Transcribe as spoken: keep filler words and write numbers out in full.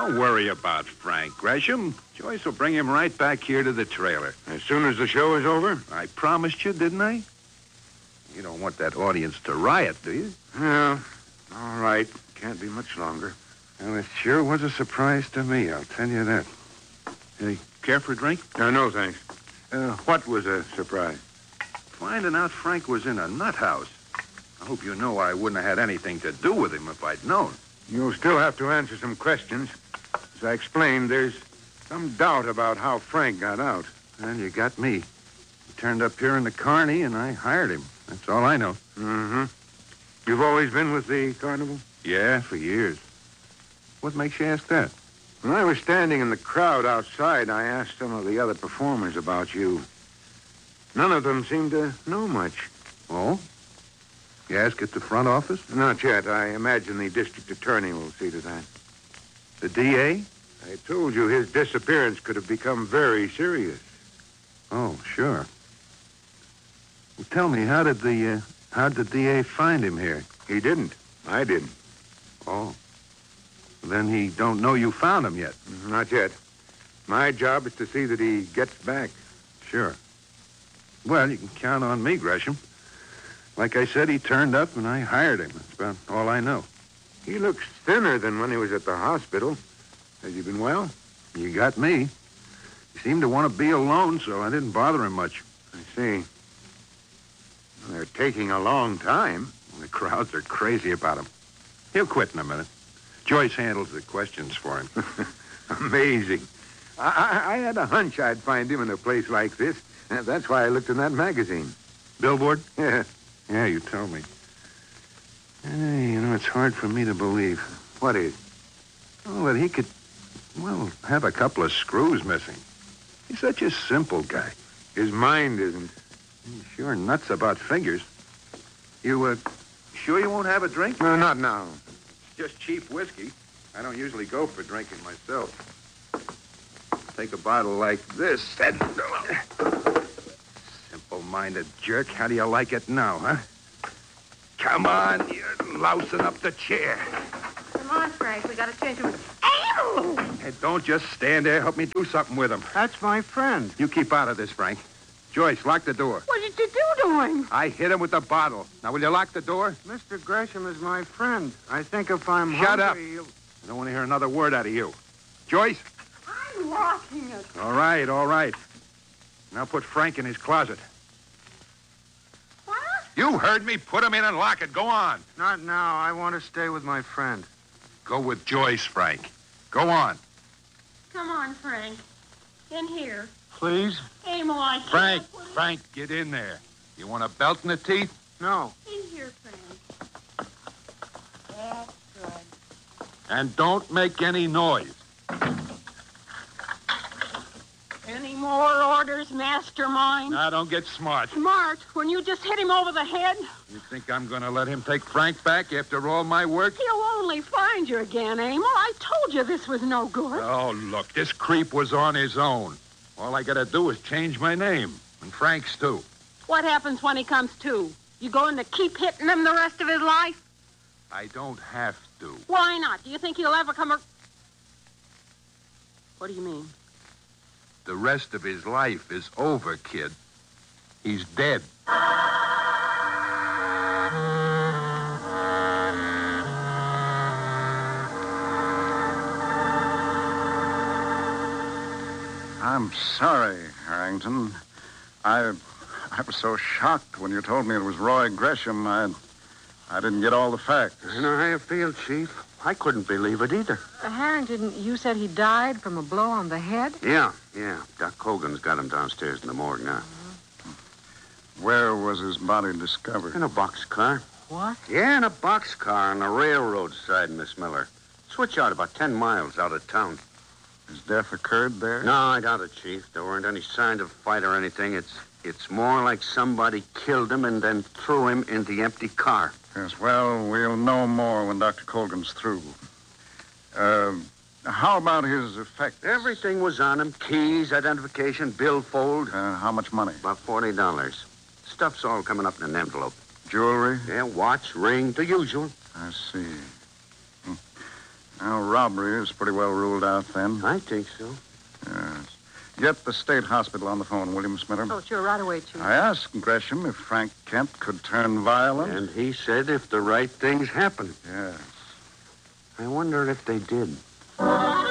Don't worry about Frank, Gresham. Joyce will bring him right back here to the trailer. As soon as the show is over? I promised you, didn't I? You don't want that audience to riot, do you? Well, all right. Can't be much longer. Well, it sure was a surprise to me, I'll tell you that. Hey, care for a drink? Uh, no, thanks. Uh, what was a surprise? Finding out Frank was in a nut house. I hope you know I wouldn't have had anything to do with him if I'd known. You'll still have to answer some questions. As I explained, there's some doubt about how Frank got out. Well, you got me. He turned up here in the Carney, and I hired him. That's all I know. Mm-hmm. You've always been with the carnival? Yeah, for years. What makes you ask that? When I was standing in the crowd outside, I asked some of the other performers about you. None of them seemed to know much. Oh? You ask at the front office? Not yet. I imagine the district attorney will see to that. The D A? I told you his disappearance could have become very serious. Oh, sure. Well, tell me, how did the, uh, how'd the D A find him here? He didn't. I didn't. Oh. Then he don't know you found him yet? Not yet. My job is to see that he gets back. Sure. Well, you can count on me, Gresham. Like I said, he turned up and I hired him. That's about all I know. He looks thinner than when he was at the hospital. Has he been well? You got me. He seemed to want to be alone, so I didn't bother him much. I see. They're taking a long time. The crowds are crazy about him. He'll quit in a minute. Joyce handles the questions for him. Amazing. I, I, I had a hunch I'd find him in a place like this. That's why I looked in that magazine. Billboard? Yeah. Yeah, you told me. Hey, you know, it's hard for me to believe. What is? Oh, that he could, well, have a couple of screws missing. He's such a simple guy. His mind isn't. He's sure nuts about figures. You, uh, sure you won't have a drink? No, not now. Just cheap whiskey. I don't usually go for drinking myself. Take a bottle like this and... Simple-minded jerk. How do you like it now, huh? Come on, you're lousing up the chair. Come on, Frank. We gotta change him. Ow! Hey, don't just stand there. Help me do something with him. That's my friend. You keep out of this, Frank. Joyce, lock the door. What did you do to him? I hit him with the bottle. Now, will you lock the door? Mister Gresham is my friend. I think if I'm Shut up. hungry, he'll... I don't want to hear another word out of you. Joyce? I'm locking it. All right, all right. Now put Frank in his closet. What? You heard me. Put him in and lock it. Go on. Not now. I want to stay with my friend. Go with Joyce, Frank. Go on. Come on, Frank. In here. Please? Amo, I can't Frank, put it- Frank, get in there. You want a belt in the teeth? No. In here, Frank. That's good. And don't make any noise. Any more orders, mastermind? Now, don't get smart. Smart, when you just hit him over the head, You think I'm going to let him take Frank back after all my work? he'll only find you again, Amo. I told you this was no good. Oh, look, this creep was on his own. All I got to do is change my name, and Frank's too. What happens when he comes to? You going to keep hitting him the rest of his life? I don't have to. Why not? Do you think he'll ever come ar- What do you mean? The rest of his life is over, kid. He's dead. I'm sorry, Harrington. I I was so shocked when you told me it was Roy Gresham. I I didn't get all the facts. You know how you feel, Chief? I couldn't believe it either. Uh, Harrington, you said he died from a blow on the head? Yeah, yeah. Doc Hogan's got him downstairs in the morgue now. Where was his body discovered? In a boxcar. What? Yeah, in a boxcar on the railroad side, Miss Miller. Switch out about ten miles out of town. His death occurred there? No, I doubt it, Chief. There weren't any signs of fight or anything. It's it's more like somebody killed him and then threw him in the empty car. Yes, well, we'll know more when Doctor Colgan's through. Uh, how about his effects? Everything was on him. Keys, identification, billfold. Uh, how much money? About forty dollars. Stuff's all coming up in an envelope. Jewelry? Yeah, watch, ring, the usual. I see. Hmm. Well, robbery is pretty well ruled out then. I think so. Yes. Get the state hospital on the phone, will you, Miss Miller? Oh, sure, right away, Chief. I asked Gresham if Frank Kent could turn violent. And he said if the right things happen. Yes. I wonder if they did.